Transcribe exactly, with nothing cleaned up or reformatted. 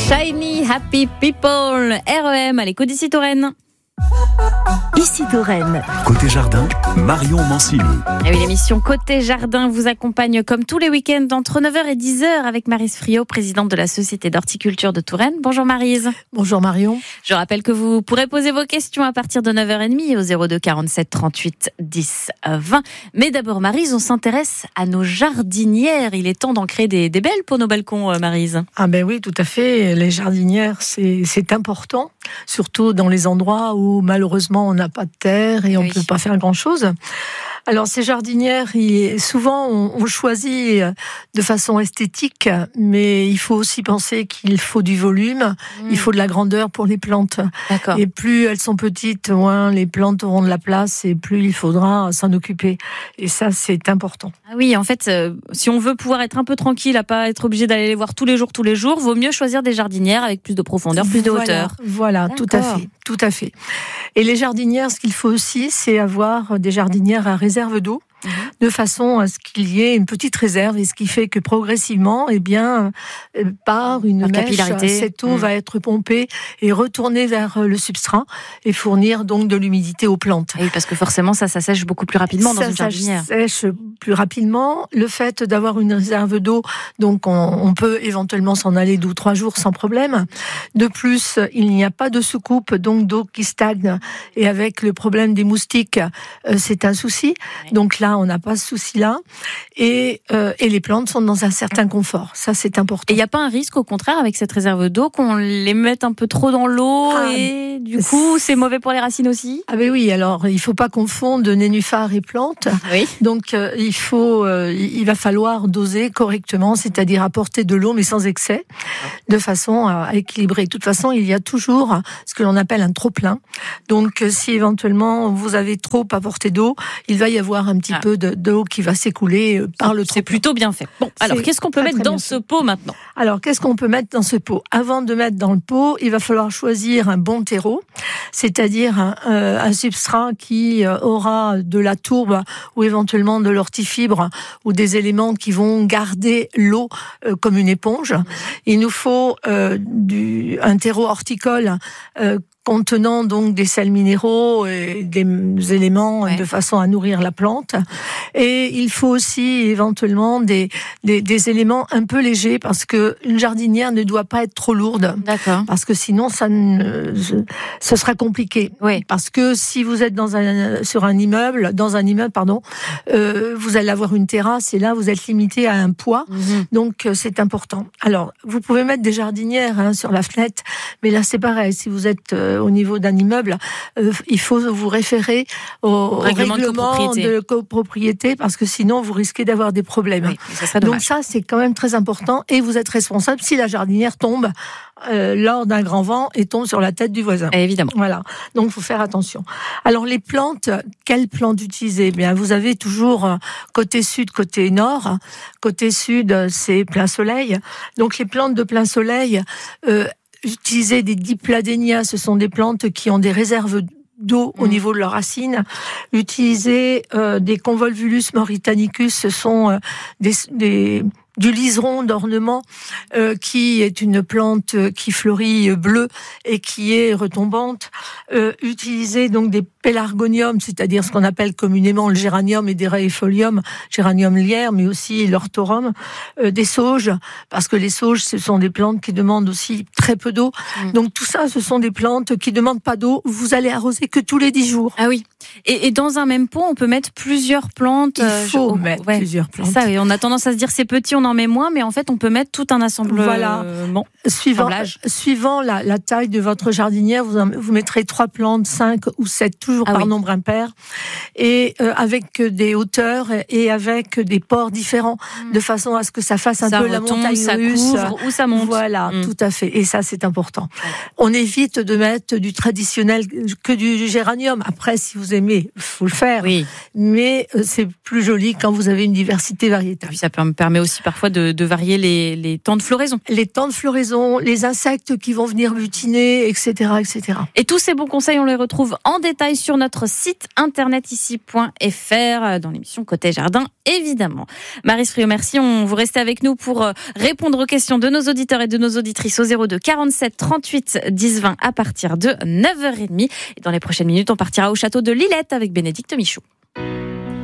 Shiny Happy People, R E M à l'écho d'ici Touraine. Ici Touraine. Côté jardin, Marion Mancini. Et oui, l'émission Côté Jardin vous accompagne comme tous les week-ends entre neuf heures et dix heures avec Maryse Friot, présidente de la Société d'horticulture de Touraine. Bonjour Maryse. Bonjour Marion. Je rappelle que vous pourrez poser vos questions à partir de neuf heures trente au zéro deux quarante-sept trente-huit dix vingt. Mais d'abord Maryse, on s'intéresse à nos jardinières. Il est temps d'en créer des, des belles pour nos balcons, Maryse. Ah ben oui, tout à fait. Les jardinières, c'est, c'est important, surtout dans les endroits où malheureusement on n'a pas de terre et on ne oui. peut pas faire grand-chose. Alors ces jardinières, souvent on choisit de façon esthétique, mais il faut aussi penser qu'il faut du volume, mmh. il faut de la grandeur pour les plantes. D'accord. Et plus elles sont petites, moins les plantes auront de la place et plus il faudra s'en occuper. Et ça, c'est important. Ah oui, en fait, euh, si on veut pouvoir être un peu tranquille, à pas être obligé d'aller les voir tous les jours, tous les jours, vaut mieux choisir des jardinières avec plus de profondeur, plus de voilà, hauteur. Voilà, D'accord. tout à fait, tout à fait. Et les jardinières, ce qu'il faut aussi, c'est avoir des jardinières à réserve d'eau, mmh. de façon à ce qu'il y ait une petite réserve, et ce qui fait que progressivement, eh bien, par une par mèche, cette eau mmh. va être pompée et retournée vers le substrat et fournir donc de l'humidité aux plantes. Oui, parce que forcément, ça, ça sèche beaucoup plus rapidement ça, dans une jardinière. Ça sèche plus rapidement. Le fait d'avoir une réserve d'eau, donc on, on peut éventuellement s'en aller deux ou trois jours sans problème. De plus, il n'y a pas de soucoupe, donc d'eau qui stagne. Et avec le problème des moustiques, euh, c'est un souci. Oui. Donc là, on n'a pas ce souci-là. Et, euh, et les plantes sont dans un certain confort. Ça, c'est important. Et il n'y a pas un risque, au contraire, avec cette réserve d'eau, qu'on les mette un peu trop dans l'eau ah, et du coup, c'est mauvais pour les racines aussi? Ah ben oui, alors il ne faut pas confondre nénuphars et plantes. Oui. Donc euh, il, faut, euh, il va falloir doser correctement, c'est-à-dire apporter de l'eau, mais sans excès, de façon à équilibrer. De toute façon, il y a toujours ce que l'on appelle un trop-plein. Donc si éventuellement vous avez trop apporté d'eau, il va y avoir un petit ah. peu de, d'eau qui va s'écouler par le trop-plein. C'est plutôt bien fait. Bon, alors c'est qu'est-ce qu'on peut mettre dans ce pot maintenant? Alors qu'est-ce qu'on peut mettre dans ce pot? Avant de mettre dans le pot, il va falloir choisir un bon terreau, c'est-à-dire un, euh, un substrat qui euh, aura de la tourbe ou éventuellement de l'hortifibre ou des éléments qui vont garder l'eau euh, comme une éponge. Il nous faut euh, du, un terreau horticole euh, contenant donc des sels minéraux et des éléments ouais. de façon à nourrir la plante. Et il faut aussi éventuellement des, des, des éléments un peu légers parce que une jardinière ne doit pas être trop lourde. D'accord. Parce que sinon, ça ne, ce sera compliqué. Oui. Parce que si vous êtes dans un, sur un immeuble, dans un immeuble, pardon, euh, vous allez avoir une terrasse et là, vous êtes limité à un poids. Mm-hmm. Donc, c'est important. Alors, vous pouvez mettre des jardinières hein, sur la fenêtre, mais là, c'est pareil. Si vous êtes euh, au niveau d'un immeuble, euh, il faut vous référer au, au règlement, règlement de, copropriété. de copropriété parce que sinon vous risquez d'avoir des problèmes. Oui, ça serait dommage. Donc ça c'est quand même très important et vous êtes responsable si la jardinière tombe euh, lors d'un grand vent et tombe sur la tête du voisin. Et évidemment. Voilà. Donc il faut faire attention. Alors les plantes, quelles plantes utiliser? Eh bien vous avez toujours côté sud, côté nord. Côté sud c'est plein soleil. Donc les plantes de plein soleil. Euh, Utiliser des dipladénias, ce sont des plantes qui ont des réserves d'eau mmh. au niveau de leurs racines. Utiliser euh, des convolvulus mauritanicus, ce sont euh, des, des du liseron d'ornement euh, qui est une plante qui fleurit bleue et qui est retombante. Euh, utiliser donc des pélargoniums, c'est-à-dire ce qu'on appelle communément le géranium et des raéfolium, géranium lierre, mais aussi l'ortorum, euh, des sauges, parce que les sauges, ce sont des plantes qui demandent aussi très peu d'eau. Mmh. Donc tout ça, ce sont des plantes qui demandent pas d'eau. Vous allez arroser que tous les dix jours. Ah oui. Et, et dans un même pot, on peut mettre plusieurs plantes. Il faut je... mettre ouais, plusieurs plantes. Ça, et on a tendance à se dire c'est petit, on en met moins, mais en fait, on peut mettre tout un assemblage. Voilà. Bon, suivant suivant la, la taille de votre jardinière, vous, vous mettrez trois plantes, cinq ou sept, toujours ah par oui. nombre impair, et euh, avec des hauteurs et avec des ports différents, mmh. de façon à ce que ça fasse un ça peu retombe, la montagne ça russe. Couvre, ou ça monte. Voilà, mmh. tout à fait. Et ça, c'est important. Ouais. On évite de mettre du traditionnel que du géranium. Après, si vous aimez, il faut le faire. Oui. Mais euh, c'est plus joli quand vous avez une diversité variétale. Et puis ça permet aussi parfois de, de varier les, les temps de floraison. Les temps de floraison, les insectes qui vont venir butiner, et cetera, et cetera. Et tous ces bons conseils, on les retrouve en détail sur notre site internet ici point f r dans l'émission Côté Jardin, évidemment. Maryse Friot, merci. On vous restez avec nous pour répondre aux questions de nos auditeurs et de nos auditrices au zéro deux quarante-sept trente-huit dix vingt à partir de neuf heures trente. Et dans les prochaines minutes, on partira au château de Lillette avec Bénédicte Michaud.